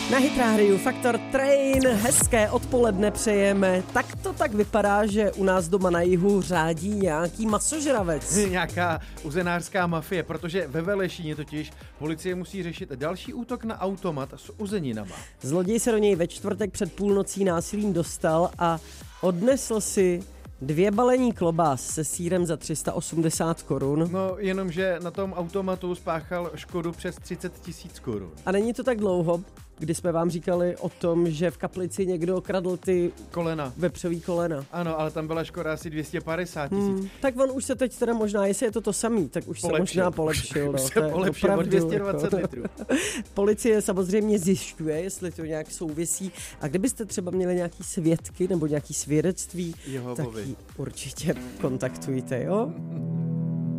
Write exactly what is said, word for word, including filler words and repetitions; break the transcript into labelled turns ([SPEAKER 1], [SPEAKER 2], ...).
[SPEAKER 1] Na Hit Rádiu Faktor Train hezké odpoledne přejeme. Tak to tak vypadá, že u nás doma na jihu řádí nějaký masožravec.
[SPEAKER 2] Nějaká uzenářská mafie, protože ve Velešíně totiž policie musí řešit další útok na automat s uzeninama.
[SPEAKER 1] Zloděj se do něj ve čtvrtek před půlnocí násilím dostal a odnesl si dvě balení klobás se sýrem za tři sta osmdesát korun.
[SPEAKER 2] No, jenomže na tom automatu spáchal škodu přes třicet tisíc korun.
[SPEAKER 1] A není to tak dlouho, kdy jsme vám říkali o tom, že v Kaplici někdo okradl ty
[SPEAKER 2] kolena.
[SPEAKER 1] Vepřový kolena.
[SPEAKER 2] Ano, ale tam byla škoda asi dvě stě padesát tisíc. Hmm,
[SPEAKER 1] tak on už se teď teda možná, jestli je to to samý, tak už polepšil. se možná polepšil.
[SPEAKER 2] Už
[SPEAKER 1] no,
[SPEAKER 2] se polepšil o dvě stě dvacet litrů.
[SPEAKER 1] Policie samozřejmě zjišťuje, jestli to nějak souvisí. A kdybyste třeba měli nějaký svědky nebo nějaký svědectví,
[SPEAKER 2] Jehovovi,
[SPEAKER 1] tak ji určitě kontaktujte, jo?